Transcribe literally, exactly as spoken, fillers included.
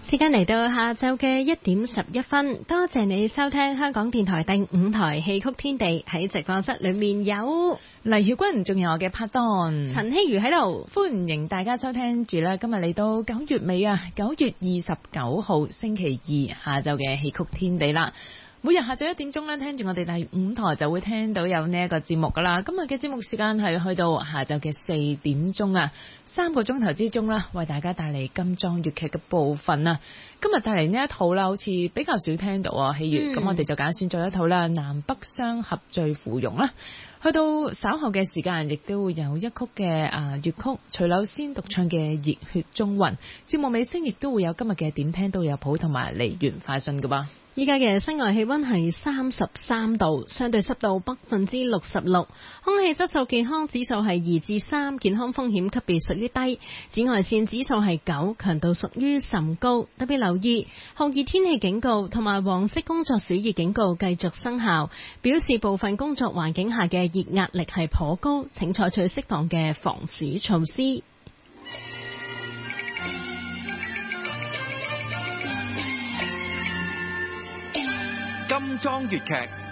時間嚟到下晝嘅一點十一分，多謝你收聽香港電台第五台戲曲天地。喺直播室裏面有黎曉君，仲有我嘅拍檔陳希如喺度， 歡迎大家收聽住啦。今日嚟到九月尾啊，九月二十九號星期二下晝嘅戲曲天地啦。每日下晝一點鐘咧，聽住我哋第五台就會聽到有呢一個節目噶啦。今日嘅節目時間係去到下晝嘅四點鐘啊，三個鐘頭之中啦，為大家帶嚟金裝粵劇嘅部分啊。今日帶嚟呢一套啦，好似比較少聽到啊，戲如咁，我哋就揀選咗一套啦，《南北雙合醉芙蓉》啦。去到稍後嘅時間，亦都會有一曲嘅啊粵曲，徐柳仙獨唱嘅《熱血中魂》。節目尾聲亦都會有今日嘅點聽都有譜同埋梨園快訊噶噃。 依家嘅室外氣溫係三十三度，相對濕度百分之六十六，空氣質素健康指數係二至三，健康風險級別屬於低，紫外線指數係九，強度屬於甚高。特別留意酷熱天氣警告同埋黃色工作暑熱警告繼續生效，表示部分工作環境下嘅熱壓力係頗高，請採取適當嘅防暑措施。 金裝粵劇